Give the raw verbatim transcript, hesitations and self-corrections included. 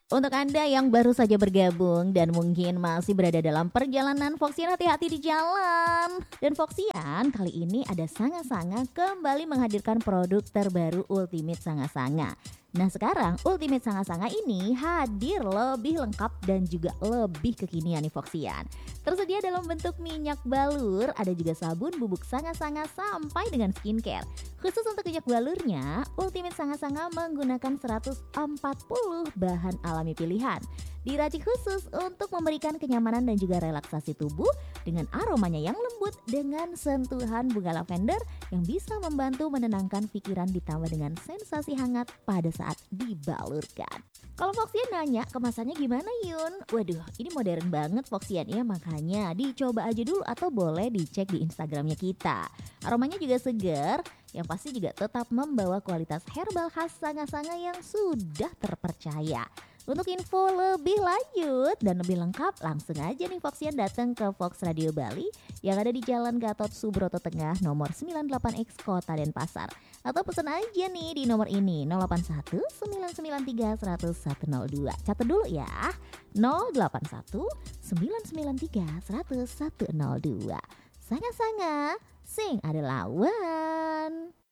Untuk Anda yang baru saja bergabung dan mungkin masih berada dalam perjalanan, Foxian hati-hati di jalan. Dan Foxian kali ini ada Sanga-Sanga kembali menghadirkan produk terbaru Ultimate Sanga-Sanga. Nah sekarang Ultimate Sanga-Sanga ini hadir lebih lengkap dan juga lebih kekinian nih Foxian. Tersedia dalam bentuk minyak balur, ada juga sabun bubuk Sanga-Sanga sampai dengan skincare. Khusus untuk minyak balurnya, Ultimate Sanga-Sanga menggunakan seratus empat puluh bahan alami pilihan. Diracik khusus untuk memberikan kenyamanan dan juga relaksasi tubuh dengan aromanya yang lembut dengan sentuhan bunga lavender yang bisa membantu menenangkan pikiran ditambah dengan sensasi hangat pada saat dibalurkan. Kalau Foxian nanya kemasannya gimana Yun? Waduh ini modern banget Foxian ya, makanya dicoba aja dulu atau boleh dicek di Instagramnya kita. Aromanya juga segar, yang pasti juga tetap membawa kualitas herbal khas Sanga-Sanga yang sudah terpercaya. Untuk info lebih lanjut dan lebih lengkap langsung aja nih Foxian datang ke Fox Radio Bali yang ada di Jalan Gatot Subroto Tengah nomor sembilan puluh delapan X Kota Denpasar. Atau pesan aja nih di nomor ini nol delapan satu sembilan sembilan tiga satu satu nol dua. Catat dulu ya, nol delapan satu sembilan sembilan tiga satu satu nol dua. Sanga-Sanga, sing ada lawan.